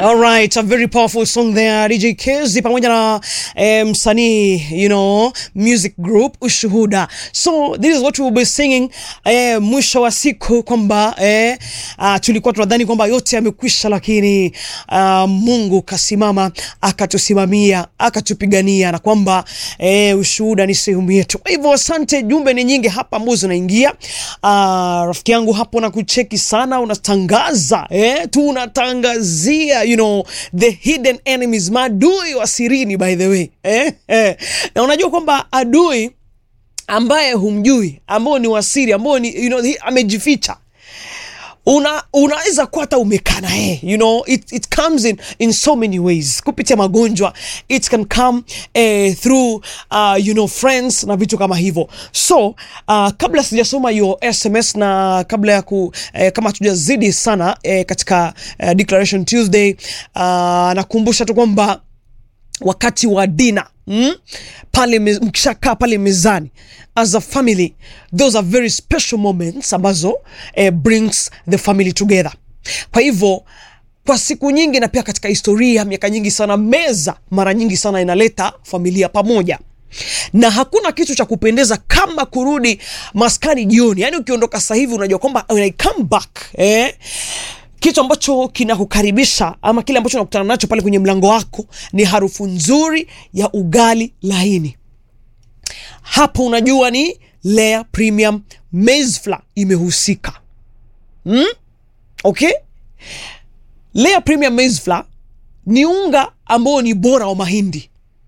All right, a very powerful song there, DJ Kezi pamoja na msanii, music group Ushuhuda. So this is what we will be singing mwisho wa siku kwamba tulikuwa tunadhani kwamba yote yamekwisha, lakini Mungu kasimama akatusimamia akatupigania na kwamba ushuhuda ni sehemu yetu. Kwa hivyo asante, jumbe ni nyingi hapa ambazo naingia. Rafiki yangu hapo na kucheki sana, unatangaza tunatangazia the hidden enemies, maadui wa sirini, by the way. Na unajua kwamba adui ambaye humjui, ambao ni wasiri, ambao ni amejificha, unaweza kuwa hata umekana it comes in so many ways. Kupitia magonjwa, it can come through friends na vitu kama hivyo. So kabla sijasoma your SMS na kabla ya kama tujazidi sana katika Declaration Tuesday, nakumbusha tu kwamba wakati wa dina pale mkishakaa pale mezani as a family, those are very special moments ambazo brings the family together. Kwa hivyo kwa siku nyingi na pia katika historia miaka nyingi sana, meza mara nyingi sana inaleta familia pamoja, na hakuna kitu cha kupendeza kama kurudi maskani jioni. Yani ukiondoka sasa hivi unajua kwamba when I come back kitu ambacho kinakukaribisha ama kile ambacho unakutana nacho pale kwenye mlango wako ni harufu nzuri ya ugali laini. Hapo unajua ni Lea Premium Maize Flour imehusika. Okay? Lea Premium Maize Flour ni unga ambao ni bora wa mahindi.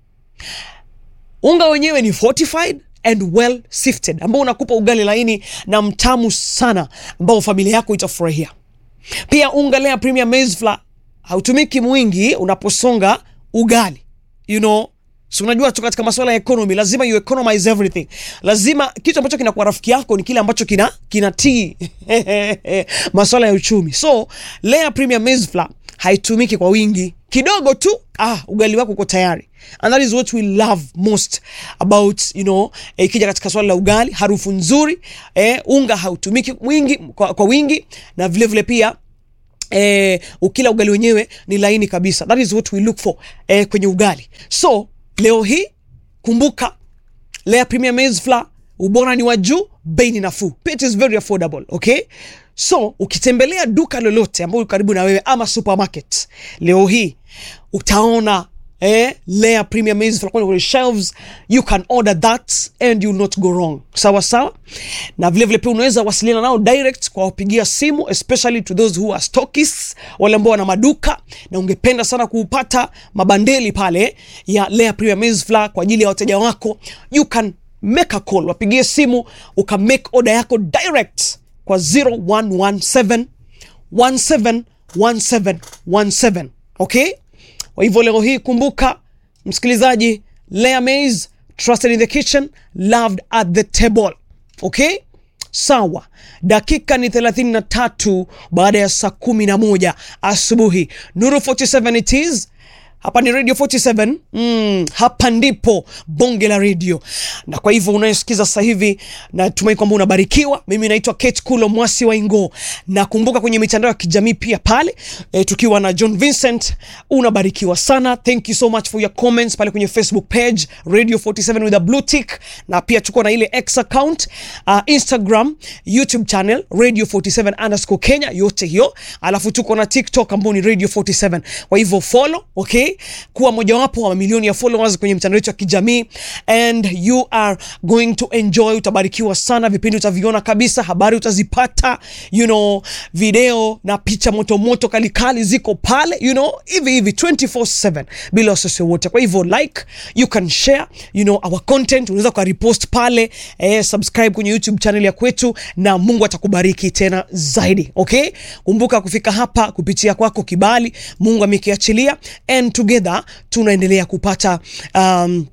Unga wenyewe ni fortified and well sifted, ambao unakupa ugali laini na mtamu sana ambao familia yako itafurahia. Pia unga Lea Premium Maize Flour hautumiki mwingi unaposonga ugali. So unajua tu katika masuala ya economy lazima you economize everything. Lazima kitu ambacho kinakuwa rafiki yako ni kile ambacho kinatii masuala ya uchumi. So Lea Premium Maize Flour haitumiki kwa wingi, kidogo tu ugali wako uko tayari. And that is what we love most about ikija katika swala la ugali, harufu nzuri, unga hautumiki wingi kwa wingi, na vile vile pia ukila ugali wenyewe ni laini kabisa. That is what we look for kwenye ugali. So leo hii kumbuka, Lea Premium Maize Flour, ubora ni wa juu, bei ni nafuu. It is very affordable, okay? So ukitembelea duka lolote ambalo karibu na wewe ama supermarket leo hii utaona Lea Premium Maize Flour kwenye shelves. You can order that and you will not go wrong. Sawa sawa. Na vile vile pia unaweza wasiliana nao direct kwa kupigia simu, especially to those who are stockists, wale ambao wana maduka na ungependa sana kupata mabandeli pale ya Lea Premium Maize Flour kwa ajili ya wateja wako. You can make a call, wapigie simu uka make order yako direct kwa 0117 171717. Okay? Kwa hivyo leo hii kumbuka msikilizaji, Lea Maize, trusted in the kitchen, loved at the table. Okay? Sawa. Dakika ni 33 baada ya saa 11 asubuhi. Nuru 47 it is. Hapa ni Radio 47. Hapa ndipo bonge la radio. Na kwa hivyo unayesikiza sasa hivi, natumai kwamba unabarikiwa. Mimi naitwa Kate Kulo Mwasi wa Ingo. Na kumbuka kwenye mitandao ya kijamii pia pale tukiwa na John Vincent, unabarikiwa sana. Thank you so much for your comments pale kwenye Facebook page Radio 47 with a blue tick, na pia tuko na ile X account, Instagram, YouTube channel Radio 47_Kenya, yote hiyo. Alafu tuko na TikTok ambao ni Radio 47. Kwa hivyo follow, okay? Kuwa mojawapo wa mamilioni ya followers kwenye mtandao wetu wa kijamii, and you are going to enjoy. Utabarikiwa sana, vipindi utaviona kabisa, habari utazipata, video na picha moto moto kali ziko pale, hivi 24/7 bila wasiwasi wote. Kwa hivyo like, you can share our content, unaweza ku repost pale, subscribe kwenye YouTube channel ya kwetu, na Mungu atakubariki tena zaidi. Okay? Kumbuka kufika hapa kupitia kwako kibali Mungu amekiachilia, and together tunaendelea kupata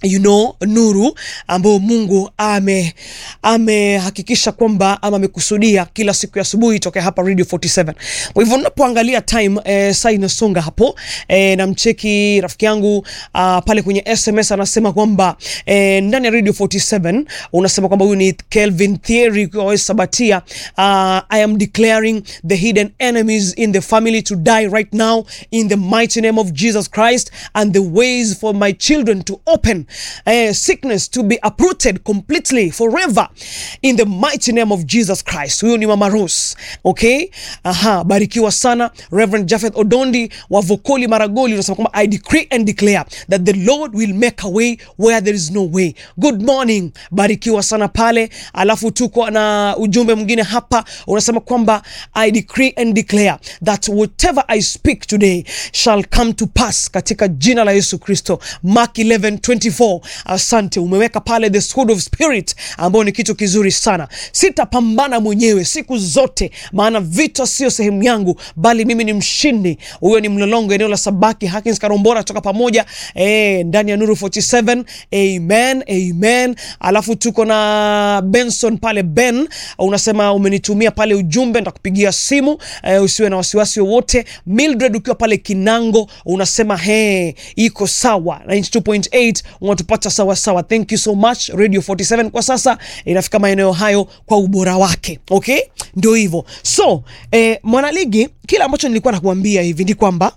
nuru ambayo Mungu amehakikisha kwamba ama amekusudia kila siku ya asubuhi toka hapa Radio 47. Kwa hivyo unapoangalia time saa inasonga hapo, na mcheki rafiki yangu pale kwenye SMS anasema kwamba ndani ya Radio 47 unasema kwamba huyu ni Kelvin Thierry kwa Sabatia, I am declaring the hidden enemies in the family to die right now in the mighty name of Jesus Christ, and the ways for my children to open, sickness to be uprooted completely forever in the mighty name of Jesus Christ. Huyo ni Mama Rose. Okay, barikiwa sana. Reverend Jafeth Odondi wa Vokoli Maragoli unasema kwamba I decree and declare that the Lord will make a way where there is no way. Good morning, barikiwa sana pale. Alafu tuko na ujumbe mwingine hapa unasema kwamba I decree and declare that whatever I speak today shall come to pass katika jina la Yesu Kristo. Mark 11:24. Asante, umeweka pale the sword of spirit ambao ni kitu kizuri sana. Sitapambana mwenyewe siku zote, maana vita sio sehemu yangu, bali mimi ni mshindi. Huyo ni Mlolongo, eneo la Sabaki, Hakins Karombora, toka pamoja ndani ya Nuru 47. Amen, amen. Alafu tuko na Benson pale. Ben unasema umenitumia pale ujumbe, nitakupigia simu, usiwe na wasiwasi wote. Mildred ukiwa pale Kinango unasema iko sawa 92.8 unatupata sawa sawa. Thank you so much Radio 47 kwa sasa inafika maeneo hayo kwa ubora wake. Okay, ndio hivyo. So mwanaligi, kila ambacho nilikuwa nakuambia hivi ni kwamba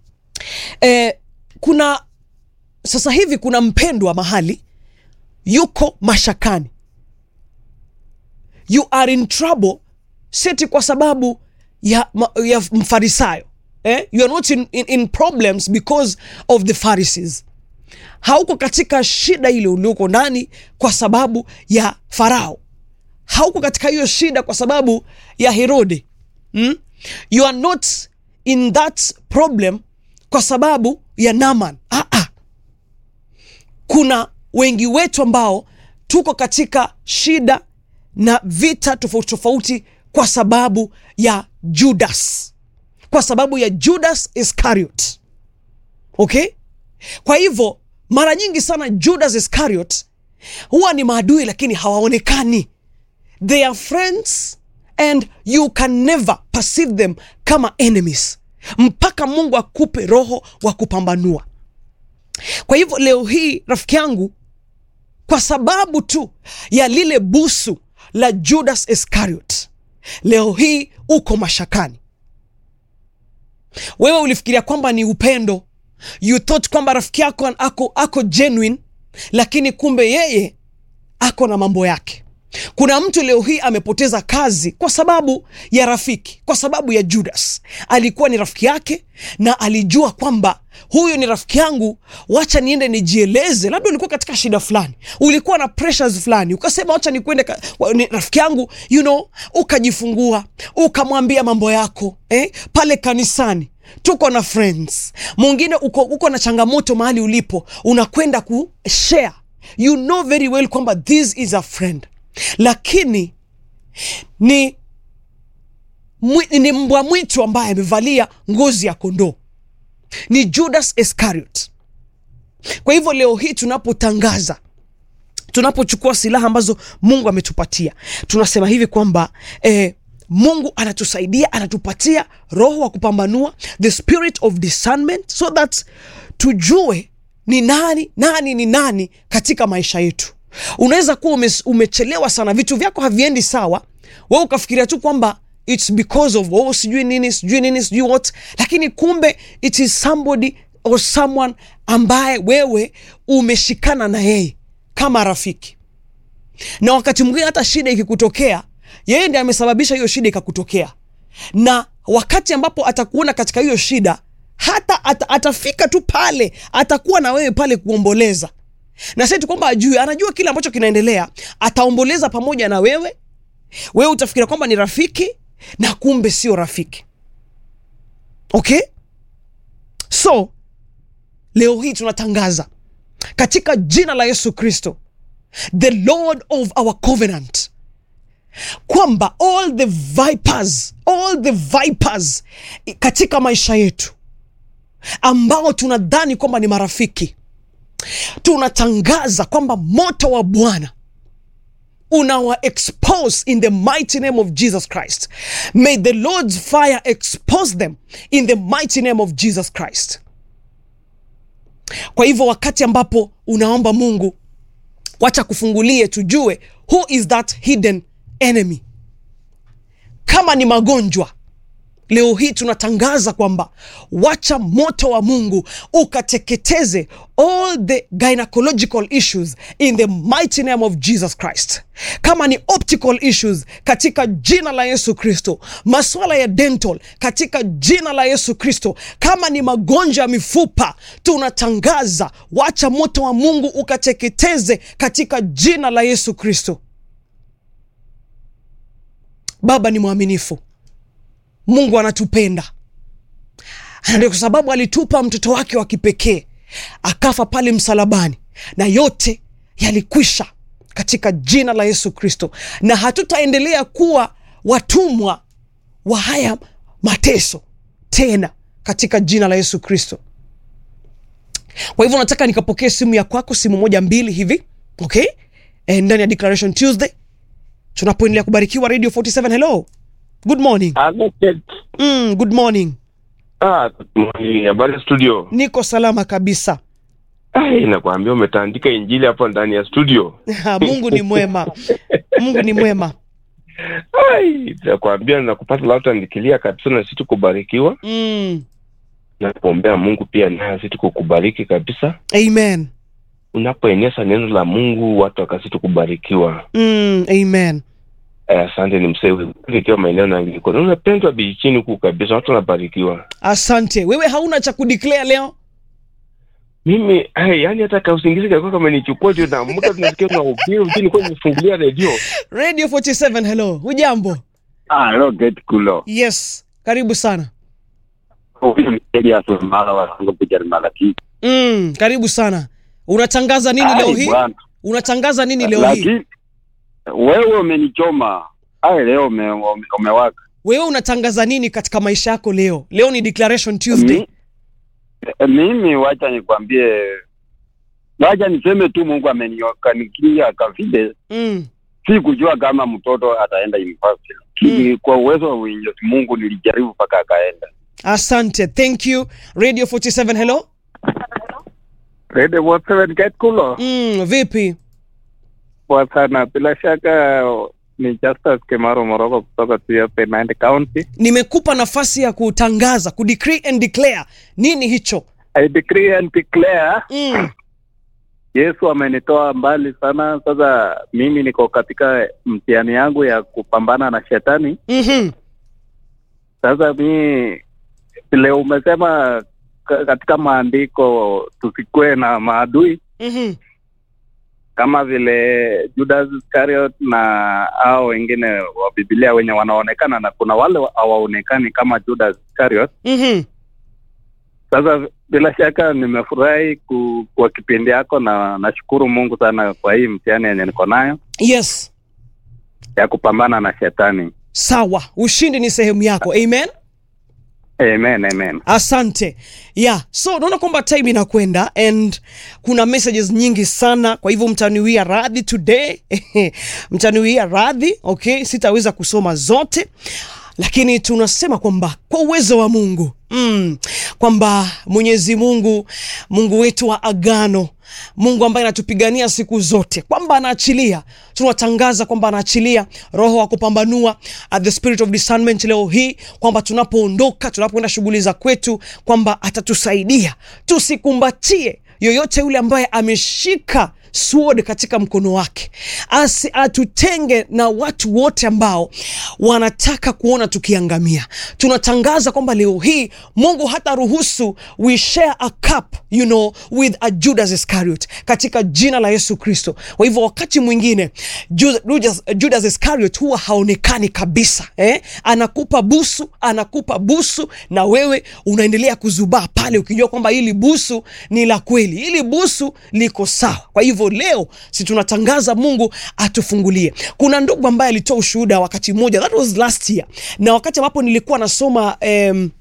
kuna sasa hivi kuna mpendwa mahali yuko mashakani. You are in trouble, seti kwa sababu ya mfarisayo. You are not in problems because of the Pharisees. Hauko katika shida ile ulioko ndani kwa sababu ya Farao. Hauko katika hiyo shida kwa sababu ya Herode. You are not in that problem kwa sababu ya Naaman. Kuna wengi wetu ambao tuko katika shida na vita tofauti tofauti kwa sababu ya Judas. Kwa sababu ya Judas Iscariot. Okay? Kwa hivyo mara nyingi sana Judas Iscariot huwa ni maadui lakini hawaonekani. They are friends and you can never perceive them kama enemies mpaka Mungu akupe roho wa kupambanua. Kwa hivyo leo hii rafiki yangu, kwa sababu tu ya lile busu la Judas Iscariot, leo hii uko mashakani. Wewe ulifikiria kwamba ni upendo. You thought kwamba rafiki yako ako genuine, lakini kumbe yeye ako na mambo yake. Kuna mtu leo hii amepoteza kazi kwa sababu ya rafiki, kwa sababu ya Judas. Alikuwa ni rafiki yake na alijua kwamba huyu ni rafiki yangu, wacha niende nijieleze. Labda ulikuwa katika shida fulani, ulikuwa na pressures fulani, ukasema wacha nikwende ni rafiki yangu, ukajifungua, ukamwambia mambo yako pale kanisani. Tuko na friends. Mwingine uko na changamoto mahali ulipo, unakwenda kushare. You know very well kwamba this is a friend, lakini ni mbwa mwitu ambaye amevalia ngozi ya kondoo. Ni Judas Iscariot. Kwa hivyo leo hii tunapotangaza, tunapochukua silaha ambazo Mungu ametupatia, tunasema hivi kwamba Mungu anatusaidia, anatupatia roho wa kupambanua, the spirit of discernment, so that tujue ni nani katika maisha yetu. Unaweza kuwa umechelewa sana, vitu vyako haviendi sawa, wewe ukafikiria tu kwamba it's because of sijui nini what, lakini kumbe it is somebody or someone ambaye wewe umeshikana na yeye kama rafiki. Na wakati mwingine hata shida ikikutokea, yeye ndiye amesababisha hiyo shida ikakutokea. Na wakati ambapo atakuona katika hiyo shida, hata atafika tu pale, atakuwa na wewe pale kuomboleza. Na sasa tu kwamba anajua kile ambacho kinaendelea, ataomboleza pamoja na wewe. Wewe utafikiria kwamba ni rafiki na kumbe sio rafiki. Okay? So leo hii tunatangaza katika jina la Yesu Kristo, the Lord of our covenant, kwamba all the vipers katika maisha yetu ambao tunadhani kwamba ni marafiki, tunatangaza kwamba moto wa Bwana unawa expose in the mighty name of Jesus Christ. May the Lord's fire expose them in the mighty name of Jesus Christ. Kwa hivyo wakati ambapo unaomba Mungu, wacha kufungulie tujue who is that hidden enemy. Kama ni magonjwa, leo hii tunatangaza kwamba wacha moto wa Mungu ukateketeze all the gynecological issues in the mighty name of Jesus Christ. Kama ni optical issues, katika jina la Yesu Kristo. Masuala ya dental, katika jina la Yesu Kristo. Kama ni magonjwa ya mifupa, tunatangaza wacha moto wa Mungu ukateketeze katika jina la Yesu Kristo. Baba ni mwaminifu. Mungu anatupenda. Ndio kwa sababu alitupa mtoto wake wa kipekee, akafa pale msalabani, na yote yalikwisha katika jina la Yesu Kristo. Na hatutaendelea kuwa watumwa wa haya mateso tena katika jina la Yesu Kristo. Kwa hivyo nataka nikapokee simu ya kwako, simu 1-2 hivi. Okay? Ndani ya Declaration Tuesday tunapoendelea kubarikiwa Radio 47. Hello. Good morning. Good morning. Good morning. Habari studio? Niko salama kabisa. Nakwambia umetandika injili hapo ndani ya studio. Mungu ni mwema. Mungu ni mwema. Nakwambia nakupata lauta nikilia kabisa, na sisi tukubarikiwa. Na kuombea Mungu pia na sisi tukubariki kabisa. Amen. Unapoeneza neno la Mungu watu wakasi tukubarikiwa. Amen. Asante ni msewe ikiwa maeneo na ngiko. Unapendwa bichini huku kabisa, watu wanabarikiwa. Asante. Wewe hauna cha kudeclare leo? Mimi yani hata kausingizi kwa kama nichukua tu na muda tunasikia tunahubiri ujini kwa nifungulia Radio 47. Hello. Hujambo? Hello get kulo. Yes. Karibu sana. Karibu sana. Unatangaza nini leo hii? Unatangaza nini leo hii? Wewe umenichoma. Leo umewaka. Wewe unatangaza nini katika maisha yako leo? Leo ni Declaration Tuesday. Mimi wacha nikwambie. Wacha niseme tu Mungu amenikanikia kavile. Si kujua kama mtoto ataenda university. Kwa uwezo wa Mwenyezi Mungu nilijaribu mpaka akaenda. Asante. Thank you. Radio 47. Hello. Radio 47 get kulo. Vipi? Kwa sana, bila shaka ni Justus Kemaro Moroko kutoka Tuyape Nandi County. Nimekupa nafasi ya kutangaza, decree and declare. Nini hicho? I decree and declare. Yesu amenitoa mbali sana. Sasa mimi niko katika mtihani yangu ya kupambana na shetani. Sasa mimi leo umesema katika maandiko tusikue na maadui. Kama vile Judas Iscariot na hao wengine wa Biblia wenye wanaonekana, na kuna wale hawaonekani kama Judas Iscariot. Sasa bila shaka nimefurahi kwa kipindi yako, na nashukuru Mungu sana kwa hii mtihani yenye niko nayo. Yes. Ya kupambana na shetani. Sawa, ushindi ni sehemu yako. Amen. Amen. Asante. So naona kwamba time inakwenda and kuna messages nyingi sana, kwa hivyo mtaniwia radhi today. Mtaniwia radhi, okay? Sitaweza kusoma zote, lakini tunasema kwamba kwa uwezo wa Mungu, kwamba Mwenyezi Mungu, Mungu wetu wa agano, Mungu ambaye anatupigania siku zote, kwamba anaachilia, tunatangaza kwamba anaachilia roho wa kupambanua, the spirit of discernment leo hii, kwamba tunapoondoka, tunapoenda shughuli za kwetu, kwamba atatusaidia tusikumbatie yoyote yule ambaye ameshika sword katika mkono wake. Atutenge na watu wote ambao wanataka kuona tukiangamia. Tunatangaza kwamba leo hii Mungu hata ruhusu we share a cup, with a Judas Iscariot katika jina la Yesu Kristo. Kwa hivyo wakati mwingine Judas Iscariot huwa haonekani kabisa, anakupa busu na wewe unaendelea kuzubaa pale ukijua kwamba hili busu ni la kweli, hili busu liko sawa. Kwa hivyo leo si tunatangaza Mungu atufungulie. Kuna ndugu ambaye alitoa ushuhuda wakati mmoja, that was last year, na wakati ambapo nilikuwa nasoma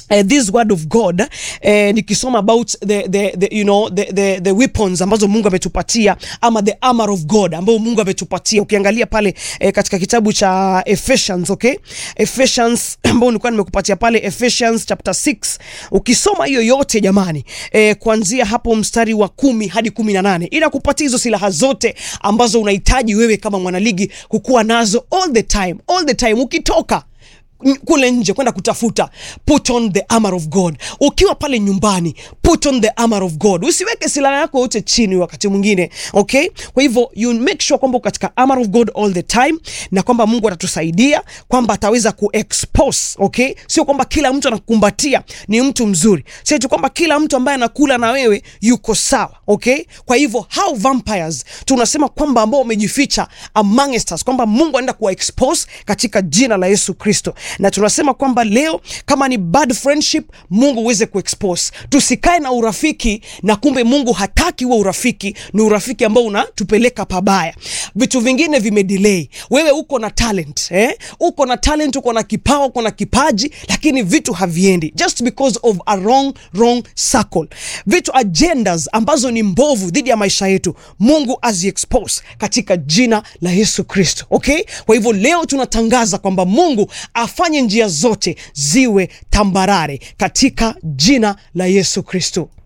this word of God, nikisoma about the you know the weapons ambazo Mungu ametupatia, ama the armor of God ambao Mungu ametupatia. Ukiangalia pale katika kitabu cha Ephesians, okay, Ephesians ambao nilikuwa nimekupatia pale, Ephesians chapter 6, ukisoma hiyo yote jamani, kuanzia hapo mstari wa 10 hadi 18 inakupatia hizo silaha zote ambazo unahitaji wewe kama mwanaligi kukuwa nazo all the time ukitoka kule nje kwenda kutafuta. Put on the armor of God. Ukiwa pale nyumbani, put on the armor of God. Usiweke silaha yako yote chini wakati mwingine, okay? Kwa hivyo you make sure kwamba katika armor of God all the time, na kwamba Mungu atatusaidia, kwamba ataweza kuexpose, okay? Sio kwamba kila mtu anakukumbatia ni mtu mzuri, sio tu kwamba kila mtu ambaye anakula na wewe yuko sawa, okay? Kwa hivyo how vampires tunasema kwamba ambao wamejificha amongst us, kwamba Mungu anaenda kuexpose katika jina la Yesu Kristo. Na tunasema kwamba leo kama ni bad friendship, Mungu uweze kuexpose. Tusikae na urafiki na kumbe Mungu hataki huo urafiki, ni urafiki ambao unatupeleka pabaya. Vitu vingine vimedelay. Wewe uko na talent, uko na talent, uko na kipawa, uko na kipaji, lakini vitu haviendi just because of a wrong circle. Vitu agendas ambazo ni mbovu dhidi ya maisha yetu, Mungu aziexpose katika jina la Yesu Kristo, okay? Kwa hivyo leo tunatangaza kwamba Mungu afanye njia zote ziwe tambarare katika jina la Yesu Kristo.